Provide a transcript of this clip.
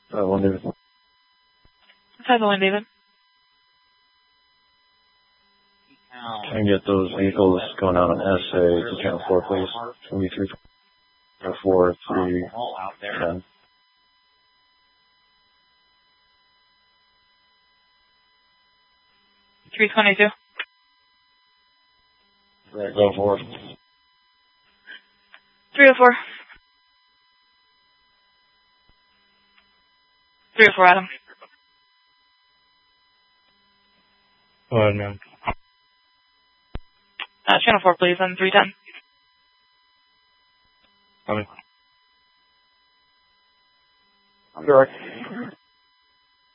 One David. 501 David. Can I get those vehicles going out on SA to channel 4, please? It's going to be 304, 310. $322. Go for it. 304. 304, Adam. Go ahead, ma'am. Channel 4, please, on 310. Coming. I'm direct.